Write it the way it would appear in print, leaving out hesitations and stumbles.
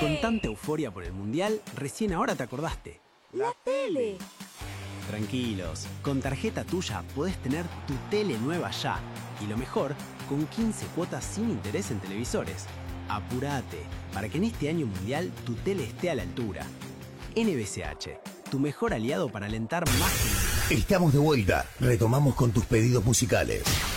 Con tanta euforia por el Mundial, recién ahora te acordaste. ¡La tele! Tranquilos, con tarjeta tuya podés tener tu tele nueva ya. Y lo mejor, con 15 cuotas sin interés en televisores. Apurate, para que en este año mundial tu tele esté a la altura. NBCH, tu mejor aliado para alentar más que nunca. Estamos de vuelta. Retomamos con tus pedidos musicales.